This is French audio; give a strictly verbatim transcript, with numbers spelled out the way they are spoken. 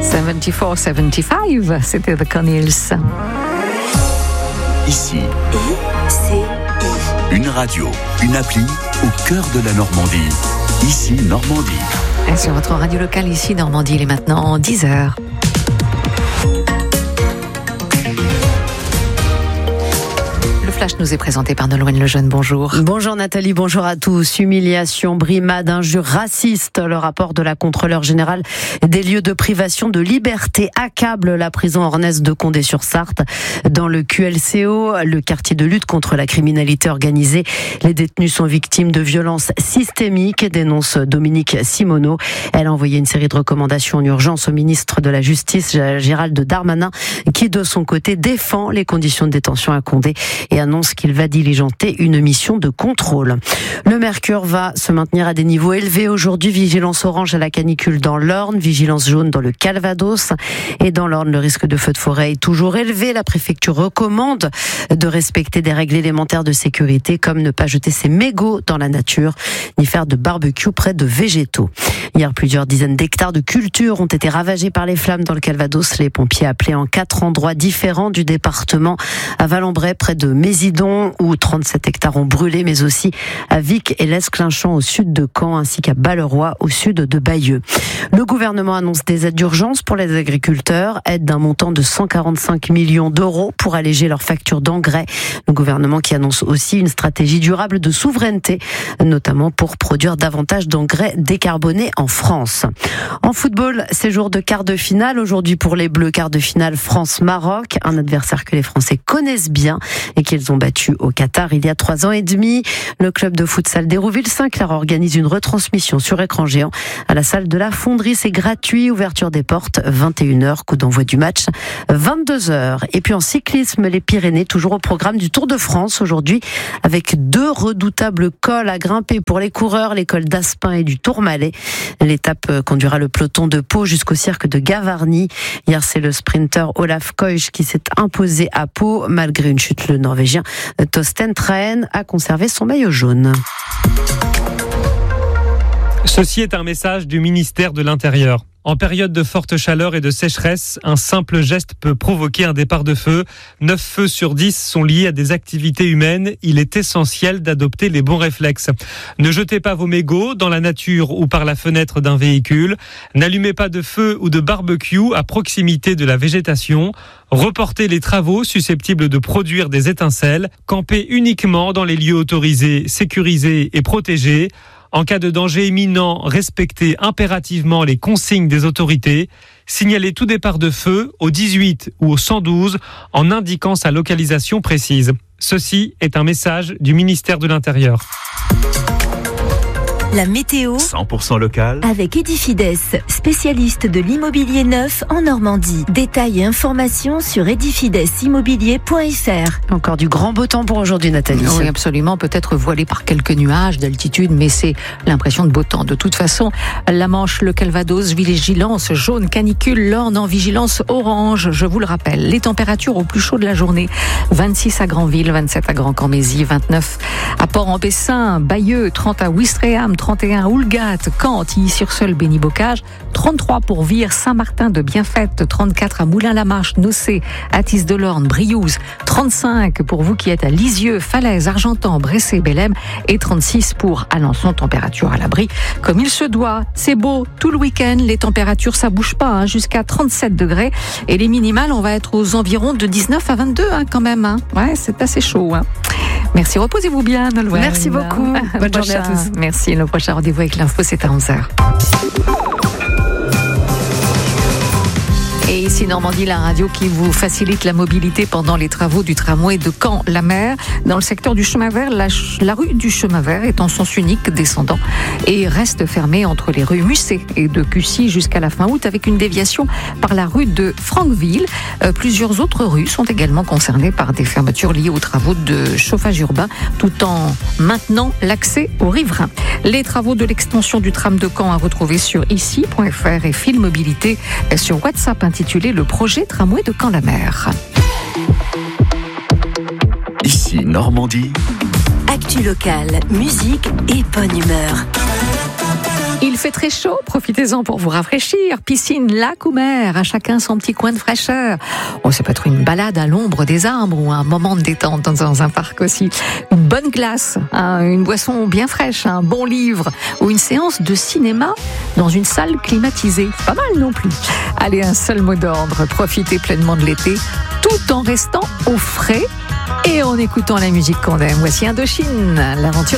soixante-quatre soixante-quinze, c'était The Cornels. Ici, I C I. Une radio, une appli au cœur de la Normandie. Ici, Normandie. Et sur votre radio locale, ici, Normandie, il est maintenant dix heures. Le flash nous est présenté par Nolwenn Lejeune. Bonjour. Bonjour Nathalie, bonjour à tous. Humiliation, brimade, injures racistes. Le rapport de la Contrôleure générale des lieux de privation de liberté accable la prison Ornès de Condé-sur-Sarthe. Dans le Q L C O, le quartier de lutte contre la criminalité organisée, les détenus sont victimes de violences systémiques, dénonce Dominique Simoneau. Elle a envoyé une série de recommandations en urgence au ministre de la Justice, Gérald Darmanin, qui de son côté défend les conditions de détention à Condé et annonce qu'il va diligenter une mission de contrôle. Le mercure va se maintenir à des niveaux élevés aujourd'hui. Vigilance orange à la canicule dans l'Orne, vigilance jaune dans le Calvados. Et dans l'Orne, le risque de feu de forêt est toujours élevé. La préfecture recommande de respecter des règles élémentaires de sécurité, comme ne pas jeter ses mégots dans la nature, ni faire de barbecue près de végétaux. Hier, plusieurs dizaines d'hectares de cultures ont été ravagés par les flammes dans le Calvados. Les pompiers appelés en quatre endroits différents du département, à Valembray, près de Mésidon, où trente-sept hectares ont brûlé, mais aussi à Vic et l'Esclinchamp au sud de Caen, ainsi qu'à Balleroy au sud de Bayeux. Le gouvernement annonce des aides d'urgence pour les agriculteurs, aide d'un montant de cent quarante-cinq millions d'euros pour alléger leurs factures d'engrais. Le gouvernement qui annonce aussi une stratégie durable de souveraineté, notamment pour produire davantage d'engrais décarbonés en France. En football, c'est jour de quart de finale. Aujourd'hui pour les Bleus, quart de finale France-Maroc, un adversaire que les Français connaissent bien et qu'ils ont battu au Qatar il y a trois ans et demi. Le club de futsal d'Hérouville-Saint-Clair organise une retransmission sur écran géant à la salle de la Fonderie. C'est gratuit, ouverture des portes vingt et une heures, coup d'envoi du match vingt-deux heures. Et puis en cyclisme, les Pyrénées, toujours au programme du Tour de France aujourd'hui, avec deux redoutables cols à grimper pour les coureurs, les cols d'Aspin et du Tourmalet. L'étape conduira le peloton de Pau jusqu'au cirque de Gavarnie. Hier, c'est le sprinter Olaf Koij qui s'est imposé à Pau. Malgré une chute, le Norvégien Torsten Trahen a conservé son maillot jaune. Ceci est un message du ministère de l'Intérieur. En période de forte chaleur et de sécheresse, un simple geste peut provoquer un départ de feu. neuf feux sur dix sont liés à des activités humaines. Il est essentiel d'adopter les bons réflexes. Ne jetez pas vos mégots dans la nature ou par la fenêtre d'un véhicule. N'allumez pas de feu ou de barbecue à proximité de la végétation. Reportez les travaux susceptibles de produire des étincelles. Campez uniquement dans les lieux autorisés, sécurisés et protégés. En cas de danger imminent, respectez impérativement les consignes des autorités. Signalez tout départ de feu au dix-huit ou au cent douze en indiquant sa localisation précise. Ceci est un message du ministère de l'Intérieur. La météo cent pour cent local avec Edifides, spécialiste de l'immobilier neuf en Normandie. Détails et informations sur edifides immobilier point f r. Encore du grand beau temps pour aujourd'hui, Nathalie. Oui, absolument. Peut-être voilé par quelques nuages d'altitude, mais c'est l'impression de beau temps. De toute façon, la Manche, le Calvados, vigilance jaune, canicule, l'Orne en vigilance orange. Je vous le rappelle, les températures au plus chaud de la journée. vingt-six à Granville, vingt-sept à Grand-Cormézy, vingt-neuf à Port-en-Bessin, Bayeux, trente à Ouistreham, trente et un à Houlgat, Caen, Tilly-sur-Seul, Béni-Bocage, trente-trois pour Vire, Saint-Martin de Bienfaite, trente-quatre à Moulins-la-Marche, Nocé, Athis-de-l'Orne, Briouze, trente-cinq pour vous qui êtes à Lisieux, Falaise, Argentan, Bressé, Bellem et trente-six pour Alençon, température à l'abri comme il se doit. C'est beau tout le week-end, les températures ça bouge pas, hein, jusqu'à trente-sept degrés et les minimales on va être aux environs de dix-neuf à vingt-deux hein, quand même. Hein. Ouais, c'est assez chaud. Hein. Merci, reposez-vous bien, Nolwenn. Merci beaucoup. Bonne journée à tous. Merci, le prochain rendez-vous avec l'info, c'est à onze heures. Et ici Normandie, la radio qui vous facilite la mobilité pendant les travaux du tramway de Caen-la-Mer. Dans le secteur du chemin vert, la, la rue du chemin vert est en sens unique descendant et reste fermée entre les rues Musset et de Cussy jusqu'à la fin août avec une déviation par la rue de Franqueville. Euh, plusieurs autres rues sont également concernées par des fermetures liées aux travaux de chauffage urbain tout en maintenant l'accès aux riverains. Les travaux de l'extension du tram de Caen à retrouver sur ici point f r et Fil Mobilité sur WhatsApp intitulé le projet tramway de Caen-la-Mer. Ici Normandie. Actu locale, musique et bonne humeur. Il fait très chaud, profitez-en pour vous rafraîchir. Piscine, lac ou mer, à chacun son petit coin de fraîcheur. Oh, c'est peut-être une balade à l'ombre des arbres ou un moment de détente dans un parc aussi. Une bonne glace, hein, une boisson bien fraîche, un bon livre ou une séance de cinéma dans une salle climatisée. Pas mal non plus. Allez, un seul mot d'ordre, profitez pleinement de l'été tout en restant au frais et en écoutant la musique qu'on aime. Voici Indochine, l'aventure